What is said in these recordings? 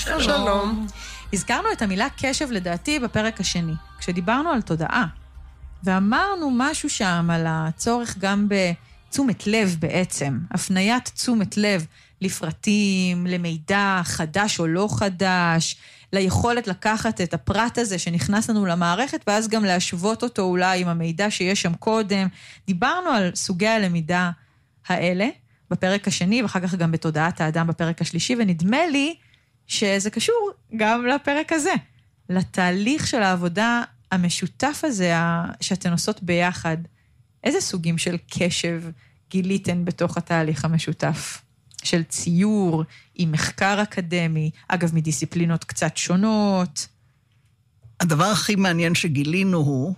שלום. הזכרנו את המילה קשב לדעתי בפרק השני, כשדיברנו על תודעה, ואמרנו משהו שם על הצורך גם בתשומת לב בעצם, הפניית תשומת לב לפרטים, למידע חדש או לא חדש, ליכולת לקחת את הפרט הזה שנכנס לנו למערכת, ואז גם להשוות אותו אולי עם המידע שיש שם קודם. דיברנו על סוגי הלמידה האלה בפרק השני, ואחר כך גם בתודעת האדם בפרק השלישי, ונדמה לי שזה קשור גם לפרק הזה, לתהליך של העבודה המשותף הזה שאתן עושות ביחד. איזה סוגים של קשב גיליתן בתוך התהליך המשותף? של ציור, עם מחקר אקדמי, אגב מדיסציפלינות קצת שונות. הדבר הכי מעניין שגילינו הוא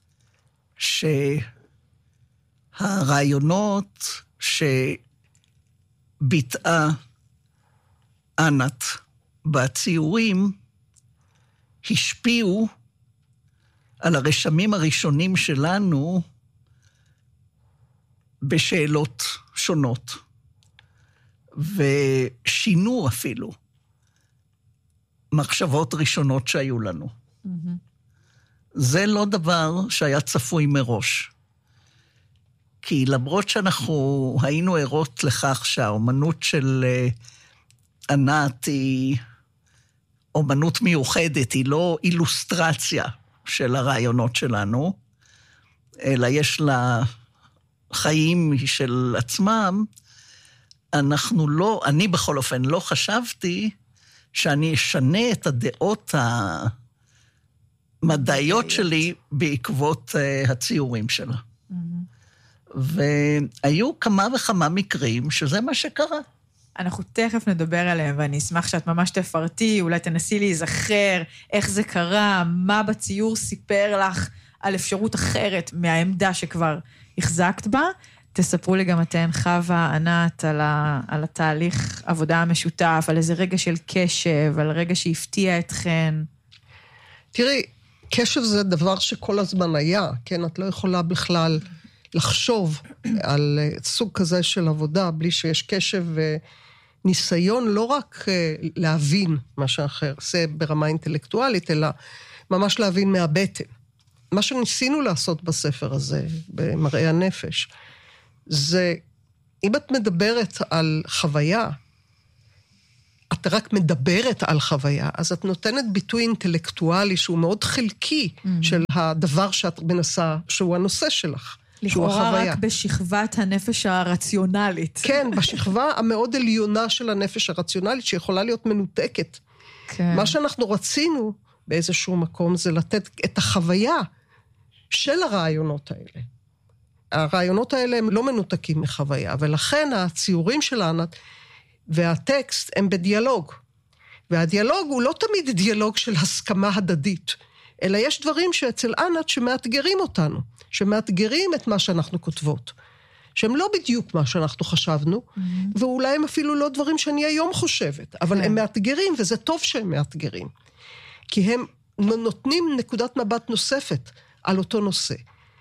שהרעיונות שביטאה ענת בציורים השפיעו על הרשמים הראשונים שלנו בשאלות שונות. ושינו אפילו מחשבות ראשונות שהיו לנו. זה לא דבר שהיה צפוי מראש. כי למרות שאנחנו היינו ערות לכך שהאומנות של ענת היא אומנות מיוחדת, היא לא אילוסטרציה של הרעיונות שלנו, אלא יש לה חיים של עצמם, אני בכל אופן לא חשבתי שאני אשנה את הדעות המדעיות שלי בעקבות הציורים שלה. והיו כמה וכמה מקרים שזה מה שקרה. אנחנו תכף נדבר עליהם, ואני אשמח שאת ממש תפרטי, אולי תנסי להיזכר איך זה קרה, מה בציור סיפר לך על אפשרות אחרת מהעמדה שכבר החזקת בה. תספרו לי גם אתן, חווה, ענת, על התהליך עבודה המשותף, על איזה רגע של קשב, על רגע שהפתיע אתכן. תראי, קשב זה דבר שכל הזמן היה, כן? את לא יכולה בכלל לחשוב על סוג כזה של עבודה, בלי שיש קשב וניסיון לא רק להבין משהו אחר, זה ברמה אינטלקטואלית, אלא ממש להבין מהבטן. מה שניסינו לעשות בספר הזה, במראה הנפש, זה, אם את מדברת על חוויה, את רק מדברת על חוויה, אז את נותנת ביטוי אינטלקטואלי שהוא מאוד חלקי של הדבר שאת מנסה, שהוא הנושא שלך. לכאורה רק בשכבת הנפש הרציונלית. כן, בשכבה המאוד עליונה של הנפש הרציונלית, שיכולה להיות מנותקת. כן. מה שאנחנו רצינו באיזשהו מקום, זה לתת את החוויה של הרעיונות האלה. הרעיונות האלה הם לא מנותקים מחוויה, ולכן הציורים של ענת והטקסט הם בדיאלוג. והדיאלוג הוא לא תמיד דיאלוג של הסכמה הדדית, אלא יש דברים שאצל ענת שמאתגרים אותנו, שמאתגרים את מה שאנחנו כותבות, שהם לא בדיוק מה שאנחנו חשבנו, ואולי הם אפילו לא דברים שאני היום חושבת, אבל הם מאתגרים, וזה טוב שהם מאתגרים, כי הם נותנים נקודת מבט נוספת על אותו נושא.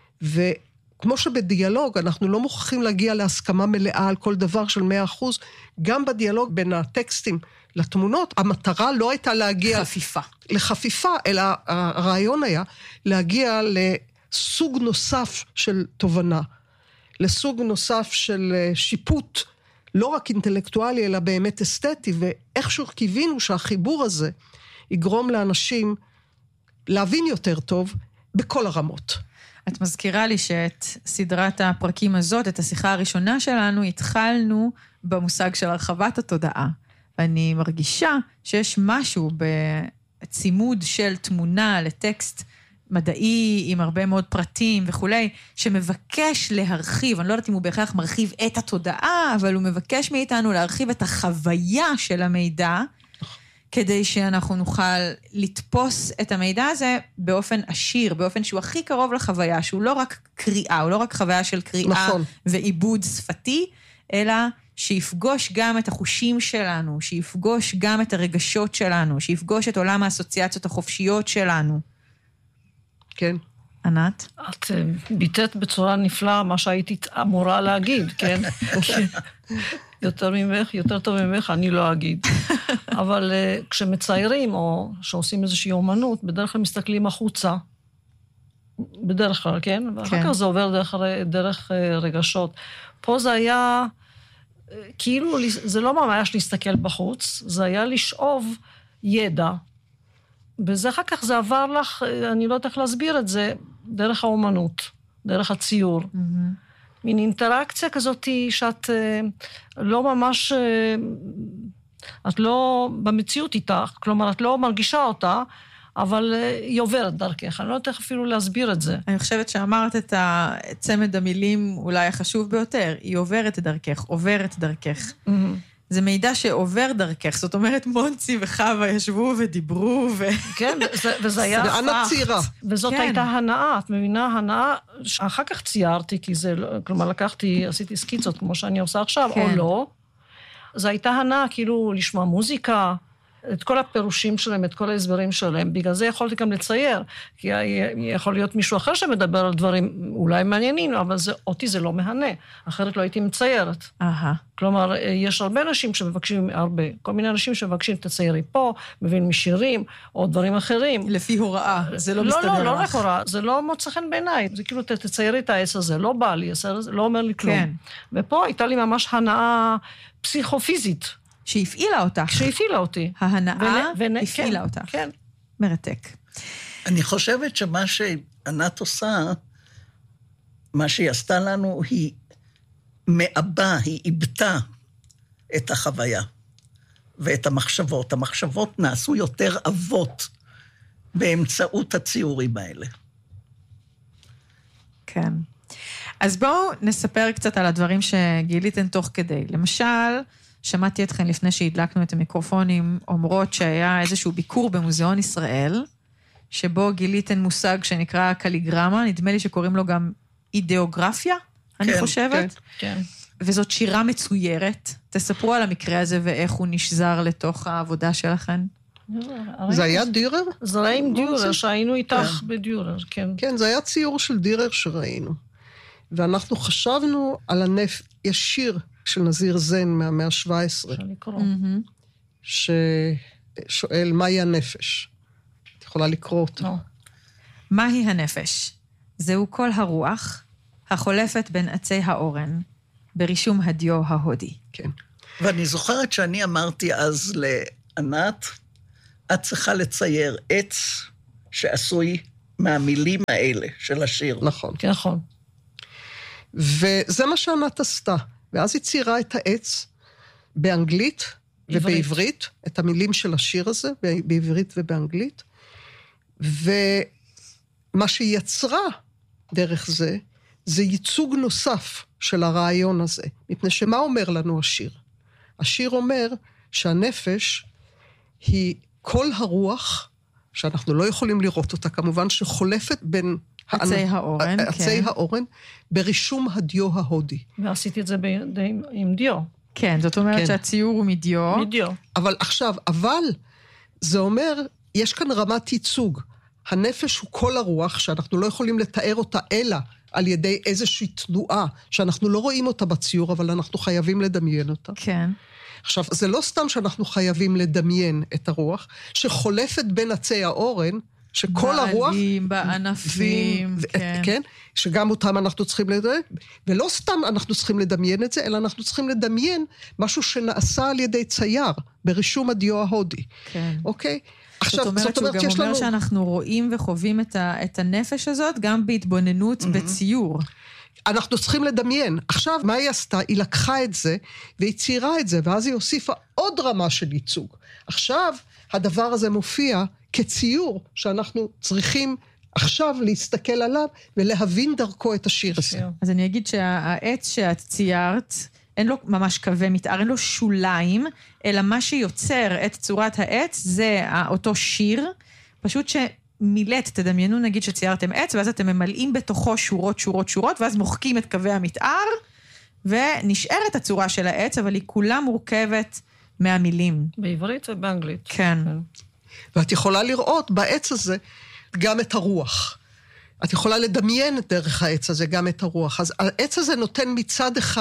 וכמו שבדיאלוג אנחנו לא מוכרחים להגיע להסכמה מלאה על כל דבר של 100%, גם בדיאלוג בין הטקסטים לתמונות, המטרה לא הייתה להגיע לחפיפה, אלא הרעיון היה להגיע לסוג נוסף של תובנה, לסוג נוסף של שיפוט, לא רק אינטלקטואלי, אלא באמת אסתטי, ואיכשהו קיווינו שהחיבור הזה יגרום לאנשים להבין יותר טוב בכל הרמות. את מזכירה לי שאת סדרת הפרקים הזאת, את השיחה הראשונה שלנו, התחלנו במושג של הרחבת התודעה. ואני מרגישה שיש משהו בצימוד של תמונה לטקסט מדעי, עם הרבה מאוד פרטים וכולי, שמבקש להרחיב, אני לא יודעת אם הוא בהכרח מרחיב את התודעה, אבל הוא מבקש מאיתנו להרחיב את החוויה של המידע, כדי שאנחנו נוכל לתפוס את המידע הזה באופן עשיר, באופן שהוא הכי קרוב לחוויה, שהוא לא רק קריאה, הוא לא רק חוויה של קריאה ועיבוד שפתי, אלא שיפגוש גם את החושים שלנו, שיפגוש גם את הרגשות שלנו, שיפגוש את עולם האסוציאציות החופשיות שלנו. כן. ענת? את ביטאת בצורה נפלאה מה שהייתי אמורה להגיד, כן? יותר ממך, יותר טוב ממך, אני לא אגיד. אבל כשמציירים או שעושים איזושהי אומנות, בדרך כלל מסתכלים החוצה. בדרך כלל, כן? ואחר כך זה עובר דרך רגשות. פה זה היה, כאילו, זה לא ממש להסתכל בחוץ, זה היה לשאוב ידע. וזה אחר כך זה עבר לך, אני לא יודעת איך להסביר את זה, דרך האומנות, דרך הציור. מין אינטראקציה כזאת שאת לא ממש, את לא במציאות איתך, כלומר, את לא מרגישה אותה, אבל היא עוברת דרכך. אני לא יודעת איך אפילו להסביר את זה. אני חושבת שאמרת את צמד המילים אולי החשוב ביותר. היא עוברת דרכך, עוברת דרכך. זה מידע שעובר דרכך. זאת אומרת, מונצי וחווה ישבו ודיברו כן, וזה היה... זה ענת ציירה. וזאת הייתה הנאה. את מבינה, הנאה... אחר כך ציירתי, כי זה... כלומר, עשיתי סקיצות כמו שאני עושה עכשיו, או לא. זו הייתה הנאה, כאילו, לשמוע מוזיקה, את כל הפירושים שלהם, את כל ההסברים שלהם. בגלל זה יכולתי גם לצייר, כי יכול להיות מישהו אחר שמדבר על דברים אולי מעניינים, אבל אותי זה לא מהנה, אחרת לא הייתי מציירת. כלומר, יש הרבה אנשים שמבקשים, כל מיני אנשים שמבקשים תציירי פה, מבין משירים, או דברים אחרים. לפי הוראה, זה לא מסתדר לך. לא רק הוראה, זה לא מוצא חן בעיניי, זה כאילו תציירי את העץ הזה, לא בא לי, לא אומר לי כלום. ופה הייתה לי ממש הנאה פסיכופיזית. שהפעילה אותך. שהפעילה אותי. ההנאה הפעילה אותך. כן. מרתק. אני חושבת שמה שענת עושה, מה שהיא עשתה לנו, היא מעבה, היא איבדה את החוויה ואת המחשבות. המחשבות נעשו יותר אבות באמצעות הציורים האלה. כן. אז בואו נספר קצת על הדברים שגיליתן תוך כדי. למשל, שמעתי אתכן לפני שהדלקנו את המיקרופונים, אומרות שהיה איזשהו ביקור במוזיאון ישראל, שבו גיליתן מושג שנקרא קליגרמה, נדמה לי שקוראים לו גם אידאוגרפיה, אני חושבת. כן. וזאת שירה מצוירת. תספרו על המקרה הזה ואיך הוא נשזר לתוך העבודה שלכן. זה היה דירר? זה היה עם דיורר, שהיינו איתך בדיורר, כן. כן, זה היה ציור של דירר שראינו. ואנחנו חשבנו על יש שיר של נזיר זן מהמאה ה-17, ששואל, מהי הנפש? את יכולה לקרוא אותו. מהי הנפש? זהו כל הרוח, החולפת בין עצי האורן, ברישום הדיו ההודי. כן. ואני זוכרת שאני אמרתי אז לענת, את צריכה לצייר עץ שעשוי מהמילים האלה של השיר. נכון. נכון. וזה מה שענת עשתה. ואז היא ציירה את העץ באנגלית ובעברית, את המילים של השיר הזה, בעברית ובאנגלית. ומה שהיא יצרה דרך זה, זה ייצוג נוסף של הרעיון הזה. מפני שמה אומר לנו השיר? השיר אומר שהנפש היא כל הרוח, שאנחנו לא יכולים לראות אותה, כמובן שחולפת בין עצי האורן, עצי האורן, ברישום הדיו ההודי. ועשיתי את זה עם דיו. כן, זאת אומרת שהציור הוא מדיו. מדיו. אבל עכשיו, זה אומר, יש כאן רמת ייצוג. הנפש הוא כל הרוח, שאנחנו לא יכולים לתאר אותה אלא על ידי איזושהי תנועה, שאנחנו לא רואים אותה בציור, אבל אנחנו חייבים לדמיין אותה. כן. עכשיו, זה לא סתם שאנחנו חייבים לדמיין את הרוח, שחולפת בין עצי האורן, שכל הרוח... בעלים, בענפים, כן. כן, שגם אותם אנחנו צריכים לדמיין, ולא סתם אנחנו צריכים לדמיין את זה, אלא אנחנו צריכים לדמיין משהו שנעשה על ידי צייר, ברישום הדיו ההודי. כן. אוקיי? עכשיו, זאת אומרת שהוא גם אומר שאנחנו רואים וחווים את הנפש הזאת, גם בהתבוננות בציור. אנחנו צריכים לדמיין. עכשיו, מה היא עשתה? היא לקחה את זה, והיא ציירה את זה, ואז היא הוסיפה עוד רמה של ייצוג. עכשיו, הדבר הזה מופיע כציור, שאנחנו צריכים עכשיו להסתכל עליו, ולהבין דרכו את השיר הזה. אז אני אגיד שהעץ שאת ציירת, אין לו ממש קווי מתאר, אין לו שוליים, אלא מה שיוצר את צורת העץ, זה אותו שיר, פשוט שמילאת, תדמיינו נגיד שציירתם עץ, ואז אתם ממלאים בתוכו שורות, שורות, שורות, ואז מוחקים את קווי המתאר, ונשארת הצורה של העץ, אבל היא כולה מורכבת מהמילים. בעברית ובאנגלית. כן. ואת יכולה לראות בעץ הזה גם את הרוח. את יכולה לדמיין דרך העץ הזה גם את הרוח. אז העץ הזה נותן מצד אחד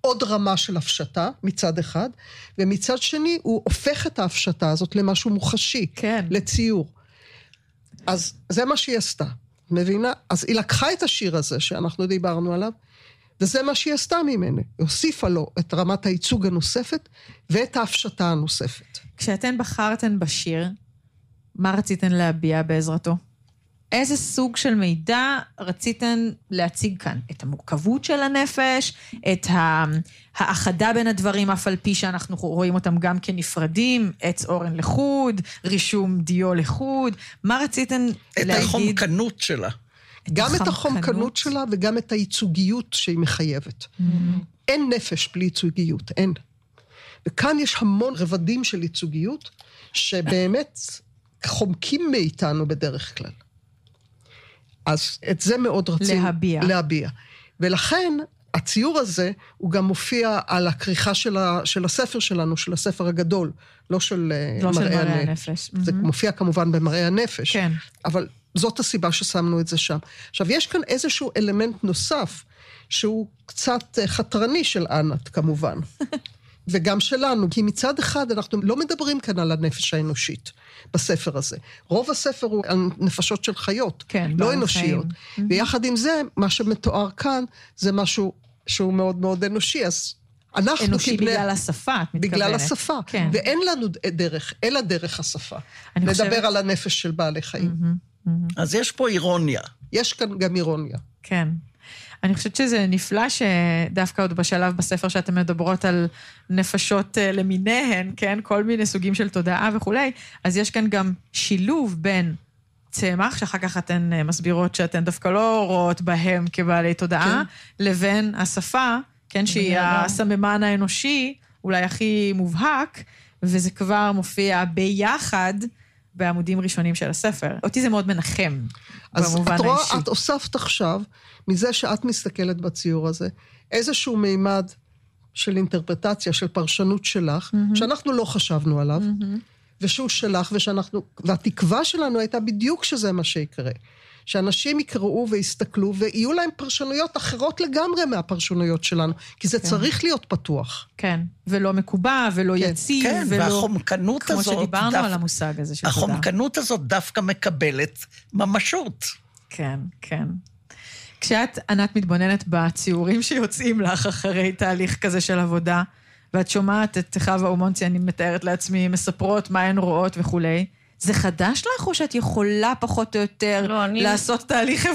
עוד רמה של הפשטה מצד אחד, ומצד שני הוא הופך את ההפשטה הזאת למשהו מוחשי, כן. לציור. אז זה מה שהיא עשתה, מבינה? אז היא לקחה את השיר הזה שאנחנו דיברנו עליו, וזה מה שהיא עשתה ממנו. היא הוסיפה לו את רמת הייצוג הנוספת, ואת ההפשטה הנוספת. כשאתן בחרתן בשיר, מה רציתן להביע בעזרתו? איזה סוג של מידע רציתן להציג כאן? את המורכבות של הנפש, את האחדה בין הדברים, אף על פי שאנחנו רואים אותם גם כנפרדים, עץ אורן לחוד, רישום דיו לחוד, מה רציתן להגיד? את החומקנות שלה. גם את החומקנות שלה וגם את הייצוגיות שהיא מחייבת. אין נפש בלי ייצוגיות, אין. וכאן יש המון רבדים של ייצוגיות, שבאמת חומקים מאיתנו בדרך כלל. אז את זה מאוד רצינו להביע. ולכן הציור הזה הוא גם מופיע על הכריכה של הספר שלנו, של הספר הגדול, לא של מראה הנפש. זה מופיע כמובן במראה הנפש, כן. אבל זאת הסיבה ששמנו את זה שם. עכשיו, יש כאן איזשהו אלמנט נוסף, שהוא קצת חתרני של ענת, כמובן. וגם שלנו, כי מצד אחד אנחנו לא מדברים כאן על הנפש האנושית בספר הזה. רוב הספר הוא על נפשות של חיות, כן, לא אנושיות. ויחד עם זה, מה שמתואר כאן, זה משהו שהוא מאוד מאוד אנושי, אז אנחנו אנושי בגלל השפה, את מתכוונת. בגלל השפה, כן. ואין לנו דרך, אלא דרך השפה. לדבר על הנפש של בעלי חיים. אז יש פה אירוניה. יש כאן גם אירוניה. כן. אני חושבת שזה נפלא שדווקא עוד בשלב בספר שאתם מדברות על נפשות למיניהן, כן? כל מיני סוגים של תודעה וכולי, אז יש כאן גם שילוב בין צמח, שאחר כך אתן מסבירות שאתן דווקא לא רואות בהם כבעלי תודעה, כן. לבין השפה, כן? שהיא הסממן האנושי, אולי הכי מובהק, וזה כבר מופיע ביחד בעמודים ראשונים של הספר. אותי זה מאוד מנחם, במובן האישי. אז את הוספת עכשיו, מזה שאת מסתכלת בציור הזה, איזשהו מימד של אינטרפרטציה, של פרשנות שלך, שאנחנו לא חשבנו עליו, ושהוא שלך, והתקווה שלנו הייתה בדיוק שזה מה שיקרה. שאנשים יקראו ויסתכלו, ויהיו להם פרשנויות אחרות לגמרי מהפרשנויות שלנו, כי זה צריך להיות פתוח. כן, ולא מקובע, ולא יציב, כן, והחומקנות הזאת... כמו שדיברנו על המושג הזה של תודה. החומקנות הזאת דווקא מקבלת ממשות. כן, כן. כשאת, ענת, מתבוננת בציורים שיוצאים לך אחרי תהליך כזה של עבודה, ואת שומעת את חווה אומונצי, אני מתארת לעצמי, מספרות מה הן רואות וכולי, זה חדש לך או שאת יכולה פחות או יותר לעשות תהליך